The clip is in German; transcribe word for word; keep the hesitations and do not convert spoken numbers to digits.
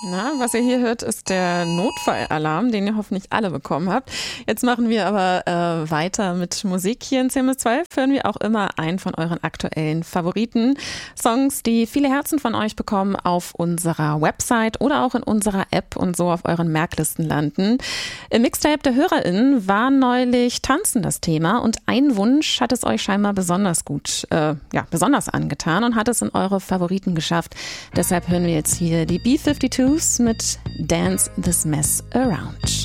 Na, was ihr hier hört, ist der Notfallalarm, den ihr hoffentlich alle bekommen habt. Jetzt machen wir aber äh, weiter mit Musik. Hier in zehn bis zwölf hören wir auch immer einen von euren aktuellen Favoriten. Songs, die viele Herzen von euch bekommen, auf unserer Website oder auch in unserer App und so auf euren Merklisten landen. Im Mixtape der HörerInnen war neulich Tanzen das Thema und ein Wunsch hat es euch scheinbar besonders gut, äh, ja, besonders angetan und hat es in eure Favoriten geschafft. Deshalb hören wir jetzt hier die B zweiundfünfzig mit Dance This Mess Around.